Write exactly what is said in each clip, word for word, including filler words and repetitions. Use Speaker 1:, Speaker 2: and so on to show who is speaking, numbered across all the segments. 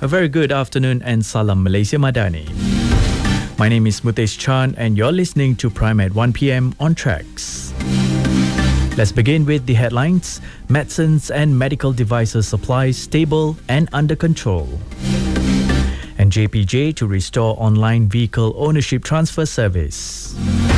Speaker 1: A very good afternoon and Salam Malaysia Madani. My name is Mutesh Chan and you're listening to Prime at one p.m. on Tracks. Let's begin with the headlines. Medicines and medical devices supply stable and under control. And J P J to restore online vehicle ownership transfer service.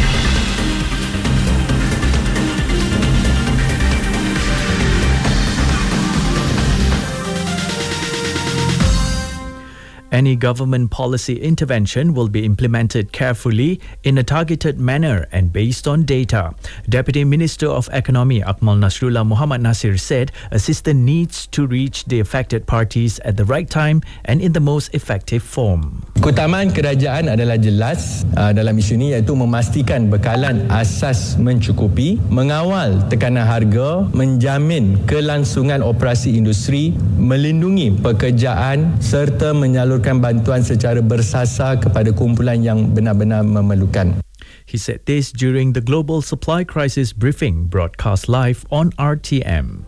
Speaker 1: Any government policy intervention will be implemented carefully in a targeted manner and based on data. Deputy Minister of Economy Akmal Nasrullah Muhammad Nasir said assistance needs to reach the affected parties at the right time and in the most effective form.
Speaker 2: Keutamaan kerajaan adalah jelas uh, dalam isu ini, iaitu memastikan bekalan asas mencukupi, mengawal tekanan harga, menjamin kelangsungan operasi industri, melindungi pekerjaan serta menyalurkan bantuan secara bersasar kepada kumpulan yang benar-benar memerlukan.
Speaker 1: He said this during the Global Supply Crisis briefing broadcast live on R T M.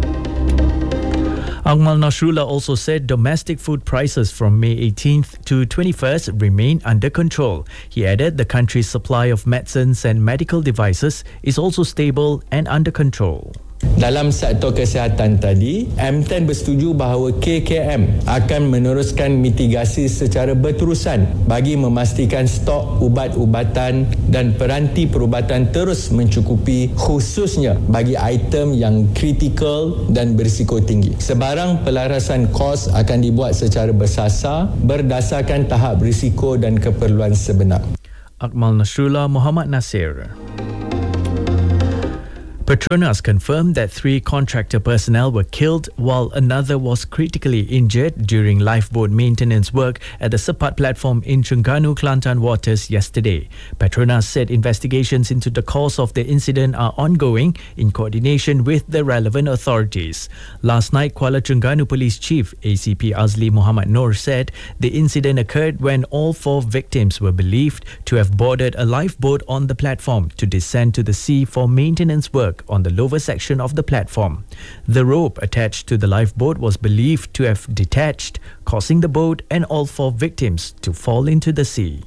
Speaker 1: Akmal Nasrullah also said domestic food prices from May eighteenth to twenty-first remain under control. He added the country's supply of medicines and medical devices is also stable and under control.
Speaker 2: Dalam sektor kesihatan tadi, M ten bersetuju bahawa K K M akan meneruskan mitigasi secara berterusan bagi memastikan stok ubat-ubatan dan peranti perubatan terus mencukupi, khususnya bagi item yang kritikal dan berisiko tinggi. Sebarang pelarasan kos akan dibuat secara bersasar berdasarkan tahap risiko dan keperluan sebenar.
Speaker 1: Akmal Nasrullah Muhammad Nasir. Petronas confirmed that three contractor personnel were killed while another was critically injured during lifeboat maintenance work at the Sepat platform in Terengganu, Kelantan waters yesterday. Petronas said investigations into the cause of the incident are ongoing in coordination with the relevant authorities. Last night, Kuala Terengganu Police Chief A C P Azli Muhammad Noor said the incident occurred when all four victims were believed to have boarded a lifeboat on the platform to descend to the sea for maintenance work on the lower section of the platform. The rope attached to the lifeboat was believed to have detached, causing the boat and all four victims to fall into the sea.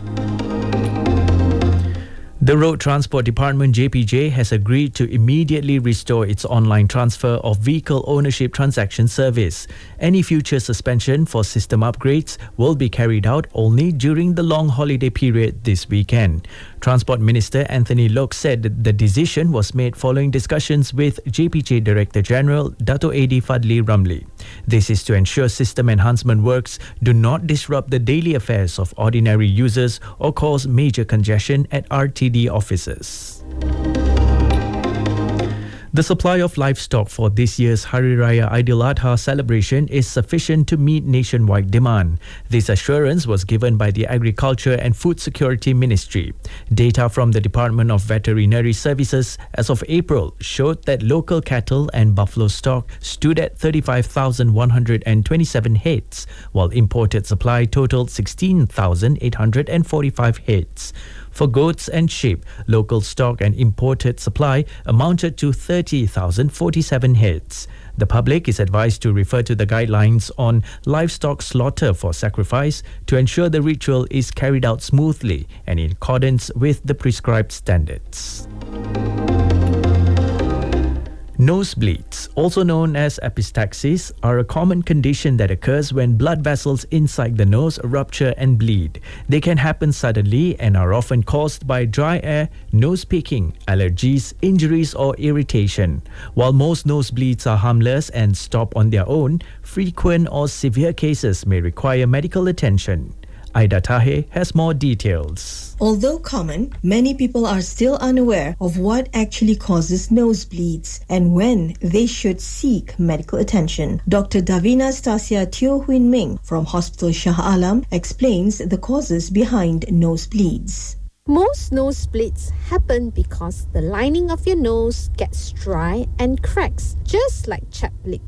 Speaker 1: The Road Transport Department J P J has agreed to immediately restore its online transfer of vehicle ownership transaction service. Any future suspension for system upgrades will be carried out only during the long holiday period this weekend. Transport Minister Anthony Loke said that the decision was made following discussions with J P J Director General Dato' Adi Fadli Ramli. This is to ensure system enhancement works do not disrupt the daily affairs of ordinary users or cause major congestion at R T D offices. The supply of livestock for this year's Hari Raya Aidiladha celebration is sufficient to meet nationwide demand. This assurance was given by the Agriculture and Food Security Ministry. Data from the Department of Veterinary Services as of April showed that local cattle and buffalo stock stood at thirty-five thousand one hundred twenty-seven heads, while imported supply totaled sixteen thousand eight hundred forty-five heads. For goats and sheep, local stock and imported supply amounted to thirty thousand forty-seven heads. The public is advised to refer to the guidelines on livestock slaughter for sacrifice to ensure the ritual is carried out smoothly and in accordance with the prescribed standards. Nosebleeds, also known as epistaxis, are a common condition that occurs when blood vessels inside the nose rupture and bleed. They can happen suddenly and are often caused by dry air, nose picking, allergies, injuries or irritation. While most nosebleeds are harmless and stop on their own, frequent or severe cases may require medical attention. Aida Tahe has more details.
Speaker 3: Although common, many people are still unaware of what actually causes nosebleeds and when they should seek medical attention. Doctor Davina Stasia Teo Huin Ming from Hospital Shah Alam explains the causes behind nosebleeds.
Speaker 4: Most nosebleeds happen because the lining of your nose gets dry and cracks, just like chapped lips.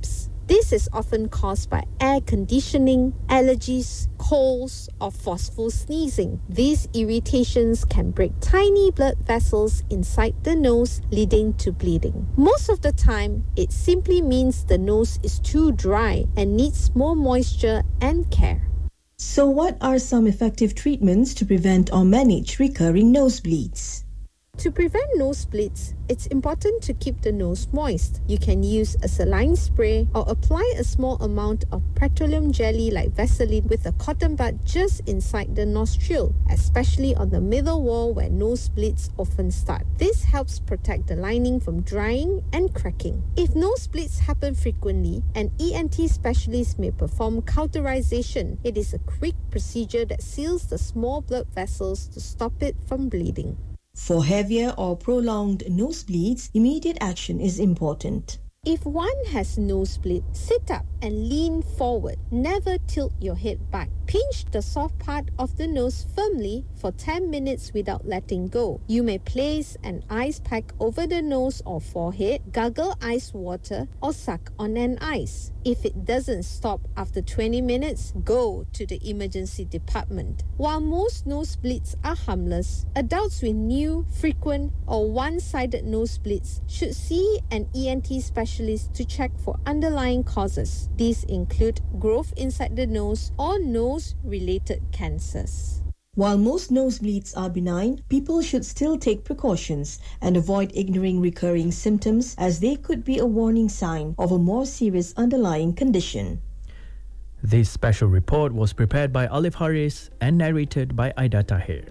Speaker 4: This is often caused by air conditioning, allergies, colds, or forceful sneezing. These irritations can break tiny blood vessels inside the nose, leading to bleeding. Most of the time, it simply means the nose is too dry and needs more moisture and care.
Speaker 3: So what are some effective treatments to prevent or manage recurring nosebleeds?
Speaker 4: To prevent nosebleeds, it's important to keep the nose moist. You can use a saline spray or apply a small amount of petroleum jelly like Vaseline with a cotton bud just inside the nostril, especially on the middle wall where nosebleeds often start. This helps protect the lining from drying and cracking. If nosebleeds happen frequently, an E N T specialist may perform cauterization. It is a quick procedure that seals the small blood vessels to stop it from bleeding.
Speaker 3: For heavier or prolonged nosebleeds, immediate action is important.
Speaker 4: If one has nosebleed, sit up and lean forward. Never tilt your head back. Pinch the soft part of the nose firmly for ten minutes without letting go. You may place an ice pack over the nose or forehead, gargle ice water, or suck on an ice. If it doesn't stop after twenty minutes, go to the emergency department. While most nosebleeds are harmless, adults with new, frequent, or one-sided nosebleeds should see an E N T specialist to check for underlying causes. These include growth inside the nose or nose-related cancers.
Speaker 3: While most nosebleeds are benign, people should still take precautions and avoid ignoring recurring symptoms, as they could be a warning sign of a more serious underlying condition.
Speaker 1: This special report was prepared by Alif Haris and narrated by Aida Tahir.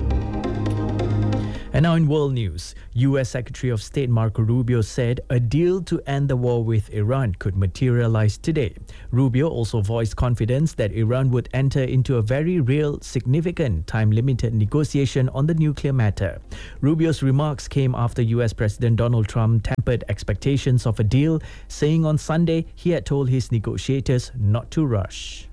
Speaker 1: And now in world news, U S Secretary of State Marco Rubio said a deal to end the war with Iran could materialize today. Rubio also voiced confidence that Iran would enter into a very real, significant, time-limited negotiation on the nuclear matter. Rubio's remarks came after U S President Donald Trump tempered expectations of a deal, saying on Sunday he had told his negotiators not to rush.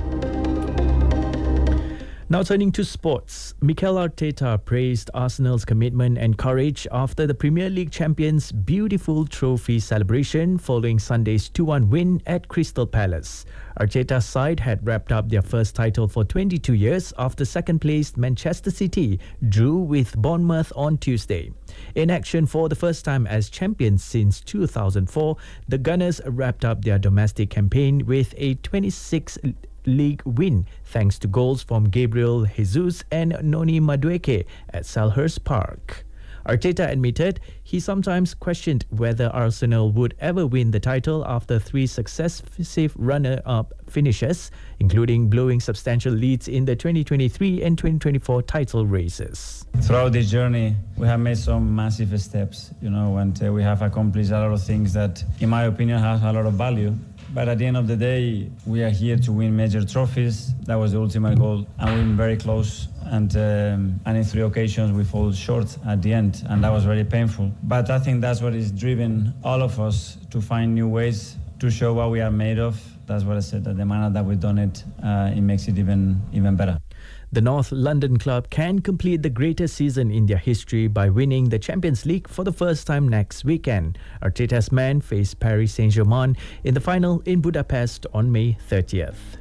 Speaker 1: Now turning to sports, Mikel Arteta praised Arsenal's commitment and courage after the Premier League champions' beautiful trophy celebration following Sunday's two one win at Crystal Palace. Arteta's side had wrapped up their first title for twenty-two years after second-placed Manchester City drew with Bournemouth on Tuesday. In action for the first time as champions since two thousand four, the Gunners wrapped up their domestic campaign with a twenty-six league win thanks to goals from Gabriel Jesus and Noni Madueke at Selhurst Park. Arteta admitted he sometimes questioned whether Arsenal would ever win the title after three successive runner-up finishes, including blowing substantial leads in the twenty twenty-three and twenty twenty-four title races.
Speaker 5: Throughout this journey, we have made some massive steps, you know, and uh, we have accomplished a lot of things that, in my opinion, have a lot of value. But at the end of the day, we are here to win major trophies. That was the ultimate goal, and we've been very close. And um, and in three occasions, we fall short at the end, and that was very painful. But I think that's what is driven all of us to find new ways to show what we are made of. That's what I said. That the manner that we've done it, uh, it makes it even even better.
Speaker 1: The North London club can complete the greatest season in their history by winning the Champions League for the first time next weekend. Arteta's men face Paris Saint-Germain in the final in Budapest on May thirtieth.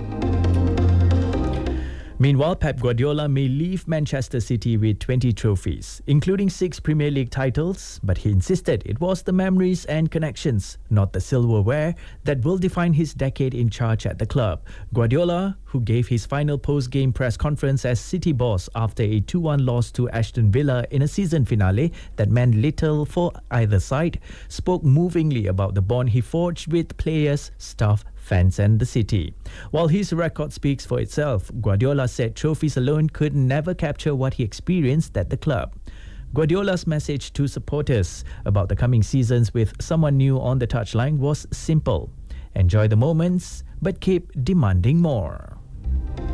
Speaker 1: Meanwhile, Pep Guardiola may leave Manchester City with twenty trophies, including six Premier League titles, but he insisted it was the memories and connections, not the silverware, that will define his decade in charge at the club. Guardiola, who gave his final post-game press conference as City boss after a two one loss to Aston Villa in a season finale that meant little for either side, spoke movingly about the bond he forged with players, staff, fans and the city. While his record speaks for itself, Guardiola said trophies alone could never capture what he experienced at the club. Guardiola's message to supporters about the coming seasons with someone new on the touchline was simple. Enjoy the moments, but keep demanding more.